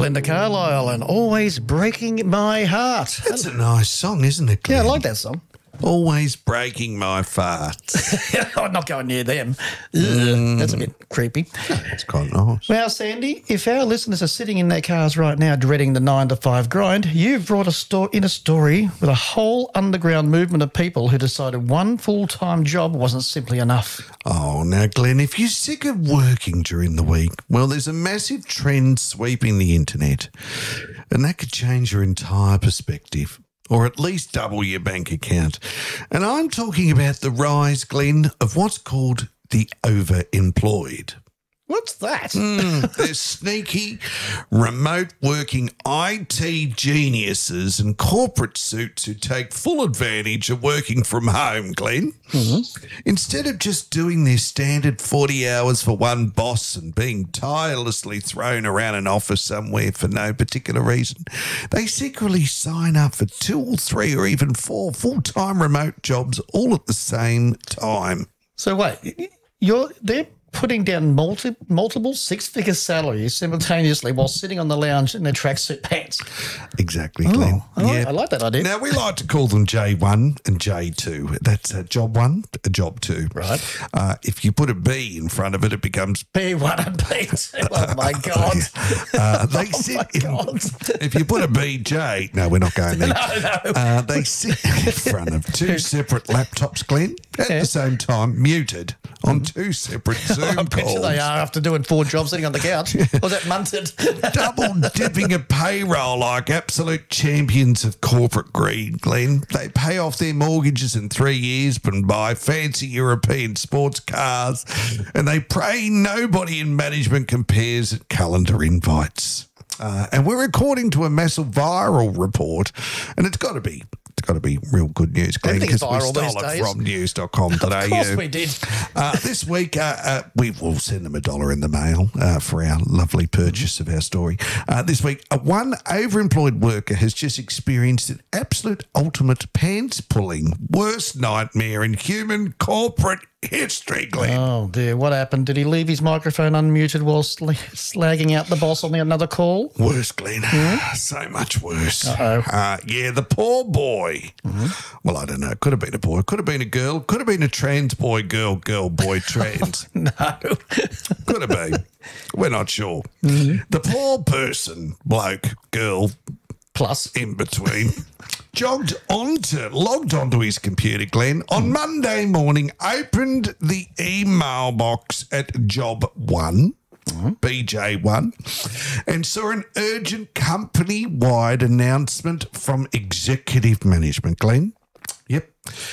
Glenda Carlisle and Always Breaking My Heart. That's a nice song, isn't it, Glenn? Yeah, I like that song. Always breaking my farts. I'm not going near them. Ugh, that's a bit creepy. It's quite nice. Well, Sandy, if our listeners are sitting in their cars right now dreading the 9 to 5 grind, you've brought a story with a whole underground movement of people who decided one full-time job wasn't simply enough. Oh, now, Glenn, if you're sick of working during the week, well, there's a massive trend sweeping the internet, and that could change your entire perspective, or at least double your bank account. And I'm talking about the rise, Glenn, of what's called the overemployed. What's that? They're sneaky, remote working IT geniuses and corporate suits who take full advantage of working from home, Glenn. Mm-hmm. Instead of just doing their standard 40 hours for one boss and being tirelessly thrown around an office somewhere for no particular reason, they secretly sign up for 2 or 3 or even 4 full-time remote jobs all at the same time. So wait, they're putting down multiple six-figure salaries simultaneously while sitting on the lounge in their tracksuit pants. Exactly, Glenn. I like that idea. Now, we like to call them J1 and J2. That's job 1, job 2. Right. If you put a B in front of it, it becomes B1 and B2. Oh, my God. They sit if you put a BJ, no, we're not going there. No. They sit in front of 2 separate laptops, Glenn, at the same time, muted on 2 separate Zoom I bet you calls. they are after doing 4 jobs sitting on the couch. Or that munted. Double dipping a payroll like absolute champions of corporate greed, Glenn. They pay off their mortgages in 3 years and buy fancy European sports cars, and they pray nobody in management compares at calendar invites. And we're according to a massive viral report, and it's got to be real good news, Glenn, because we stole it from news.com.au. Of course we did. This week, we will send them $1 in the mail for our lovely purchase of our story. This week, one overemployed worker has just experienced an absolute ultimate pants-pulling worst nightmare in human corporate history, Glenn. Oh, dear. What happened? Did he leave his microphone unmuted while slagging out the boss on another call? Worse, Glenn. So much worse. Uh-oh. Yeah, the poor boy. Mm-hmm. Well, I don't know. Could have been a boy. Could have been a girl. Could have been a trans boy, girl, boy, trans. No. Could have been. We're not sure. Mm-hmm. The poor person, bloke, girl, plus in between, logged onto his computer, Glenn, on Monday morning, opened the email box at Job 1, BJ1, and saw an urgent company-wide announcement from executive management, Glenn. Yep.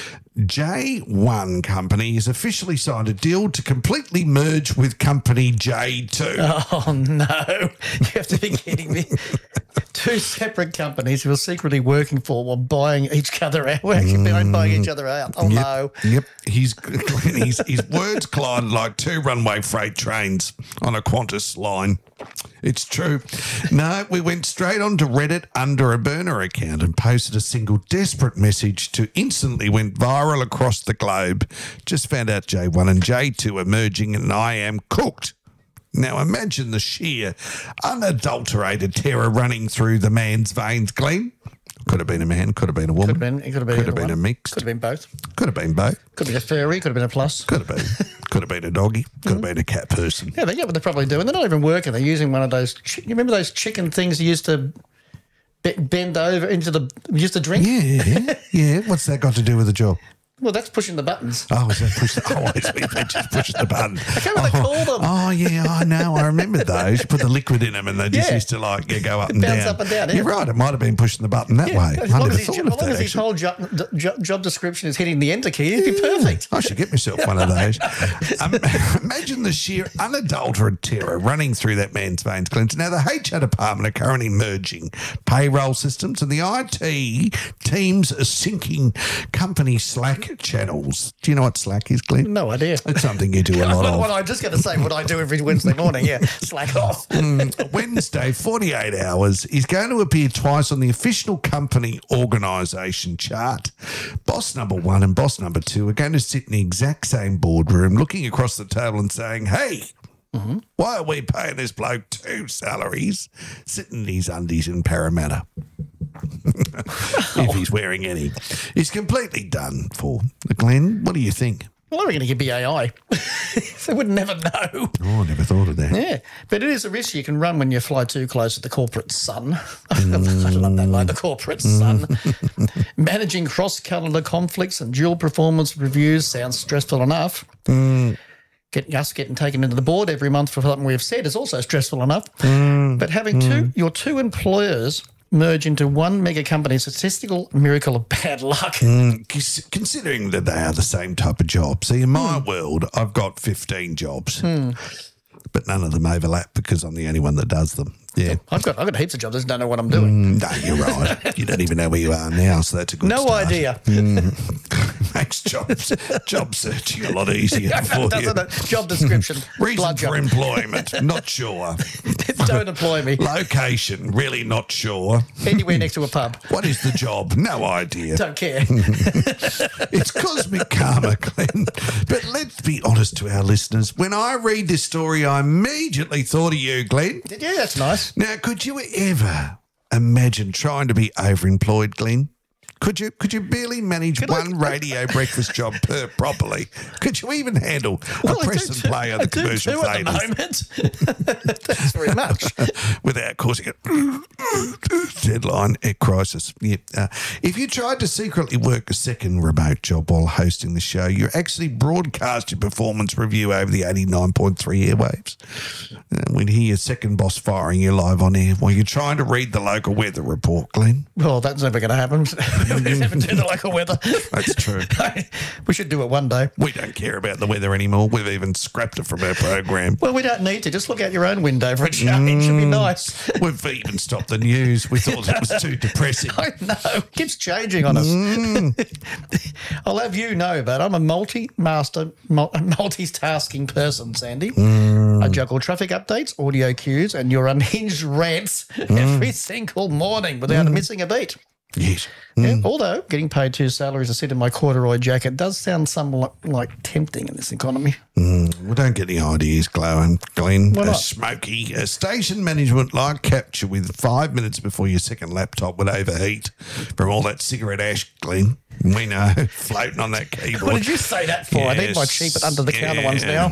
J1 Company has officially signed a deal to completely merge with company J2. Oh, no. You have to be kidding me. 2 separate companies who are secretly working for while buying each other out. We're actually buying each other out. Oh, no. Yep. His words collided like 2 runway freight trains on a Qantas line. It's true. No, we went straight onto Reddit under a burner account and posted a single desperate message to instantly went viral across the globe. Just found out J1 and J2 are merging and I am cooked. Now imagine the sheer, unadulterated terror running through the man's veins, Glenn. Could have been a man, could have been a woman. Could have been a mix. Could have been both. Could have been both. Could have been a fairy, could have been a plus. Could have been a doggy. Could have been a cat person. Yeah, they get what they're probably doing. They're not even working. They're using one of those, you remember those chicken things you used to bend over into used to drink? Yeah. What's that got to do with the job? Well, that's pushing the buttons. Oh, is that push? It just pushes the button. I can't remember what they call them. Oh, yeah, I know. I remember those. You put the liquid in them and they just used to go up and down. Bounce up and down. Yeah. You're right. It might have been pushing the button that way. As long as his whole job description is hitting the enter key, it'd be perfect. I should get myself one of those. Imagine the sheer unadulterated terror running through that man's veins, Clinton. Now, the HR department are currently merging payroll systems and the IT teams are syncing company Slack channels. Do you know what Slack is, Glenn? No idea. It's something you do a lot of. What I just going to say, what I do every Wednesday morning, slack off. Wednesday, 48 hours, is going to appear twice on the official company organisation chart. Boss number 1 and boss number 2 are going to sit in the exact same boardroom looking across the table and saying, hey, Why are we paying this bloke 2 salaries sitting in his undies in Parramatta? If he's wearing any. He's completely done for. Glenn, what do you think? Well, I reckon it could be AI. They would never know. Oh, I never thought of that. Yeah, but it is a risk you can run when you fly too close to the corporate sun. I love that line, the corporate sun. Managing cross-calendar conflicts and dual performance reviews sounds stressful enough. Getting taken into the board every month for something we've said is also stressful enough. But having your two employers merge into one mega company, statistical miracle of bad luck. Considering that they are the same type of job. See, in my world, I've got 15 jobs, but none of them overlap because I'm the only one that does them. Yeah. I've got heaps of jobs. I just don't know what I'm doing. No, you're right. You don't even know where you are now, so that's a good start. idea. Makes job searching a lot easier for you. Doesn't it? Job description. Reason for employment, not sure. Don't employ me. Location, really not sure. Anywhere next to a pub. What is the job? No idea. Don't care. It's cosmic karma, Glenn. But let's be honest to our listeners. When I read this story, I immediately thought of you, Glenn. Yeah, that's nice. Now, could you ever imagine trying to be overemployed, Glenn? Could you barely manage one radio breakfast job properly? Could you even handle a press and play of the commercial at the moment. Thanks very much. Without causing a deadline crisis. Yeah. If you tried to secretly work a second remote job while hosting the show, you actually broadcast your performance review over the 89.3 airwaves. We'd hear your second boss firing you live on air while you're trying to read the local weather report, Glenn. Well, that's never going to happen. We never do the local weather. That's true. We should do it one day. We don't care about the weather anymore. We've even scrapped it from our program. Well, we don't need to. Just look out your own window for a change. It'll be nice. We've even stopped the news. We thought it was too depressing. I know. It keeps changing on us. I'll have you know, but I'm a multitasking person, Sandy. I juggle traffic updates, audio cues, and your unhinged rants every single morning without missing a beat. Yes. Yeah, although getting paid 2 salaries to sit in my corduroy jacket does sound somewhat like tempting in this economy. We don't get any ideas, Glenn. Why not? Smoky. Station management like capture with 5 minutes before your second laptop would overheat from all that cigarette ash, Glenn. We know, floating on that keyboard. What did you say that for? I need my cheap and under-the-counter ones now.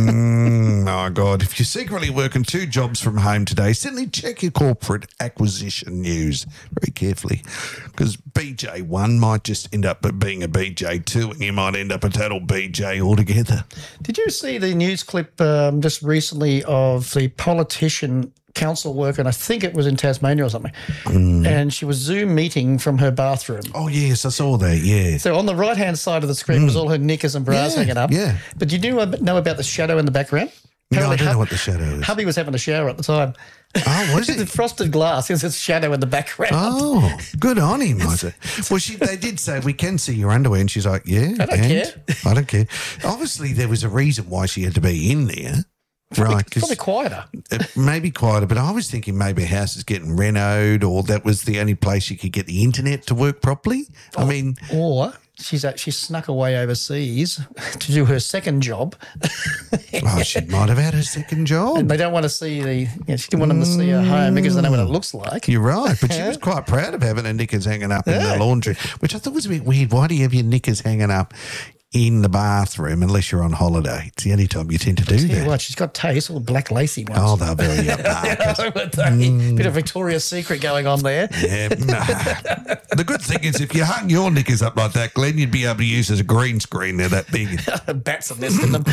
Oh, God. If you're secretly working 2 jobs from home today, certainly check your corporate acquisition news very carefully, because BJ1 might just end up being a BJ2 and you might end up a total BJ altogether. Did you see the news clip just recently of the politician council worker, and I think it was in Tasmania or something, and she was Zoom meeting from her bathroom. Oh, yes, I saw that, yeah. So on the right-hand side of the screen was all her knickers and bras hanging up. Yeah. But did you know about the shadow in the background? No, I don't know what the shadow is. Hubby was having a shower at the time. Oh, what is it? The frosted glass. There's a shadow in the background. Oh, good on him. Well, they did say, we can see your underwear. And she's like, yeah. I don't care. I don't care. Obviously, there was a reason why she had to be in there. Probably quieter. Maybe quieter, but I was thinking maybe a house is getting renoed, or that was the only place you could get the internet to work properly. Or she snuck away overseas to do her second job. Oh, she might have had her second job. And they don't want to see she didn't want them to see her home because they know what it looks like. You're right, but she was quite proud of having her knickers hanging up in the laundry, which I thought was a bit weird. Why do you have your knickers hanging up in the bathroom unless you're on holiday? It's the only time you tend to do that. What, she's got taste, all black lacy ones. Oh, they're very upmarket. Bit of Victoria's Secret going on there. Yeah, The good thing is if you hung your knickers up like that, Glenn, you'd be able to use as a green screen. They're that big. Bats have nested them.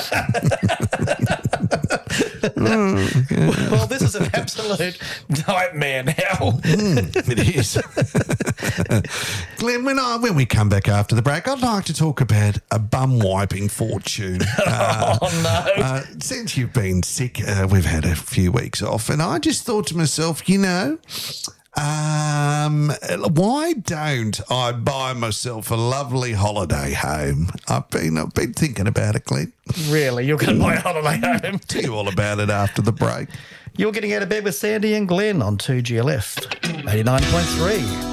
Well, this is an absolute nightmare now. It is. Glenn, when we come back after the break, I'd like to talk about a bum wiping fortune. Since you've been sick, we've had a few weeks off, and I just thought to myself, why don't I buy myself a lovely holiday home? I've been thinking about it, Glenn. Really? You're going to buy a holiday home? Tell you all about it after the break. You're getting out of bed with Sandy and Glenn on 2GLF 89.3.